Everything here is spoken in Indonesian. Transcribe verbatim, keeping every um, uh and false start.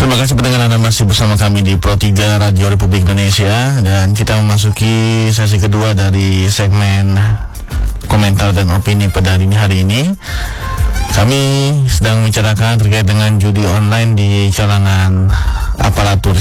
Terima kasih pendengar, Anda masih bersama kami di Pro tiga Radio Republik Indonesia. Dan kita memasuki sesi kedua dari segmen komentar dan opini pada hari ini. Hari ini kami sedang membicarakan terkait dengan judi online di kalangan aparatur